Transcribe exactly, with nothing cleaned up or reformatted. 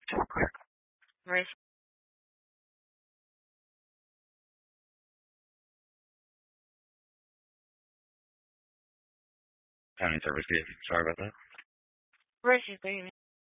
Right. County service. Sorry about that. Where is she leaving?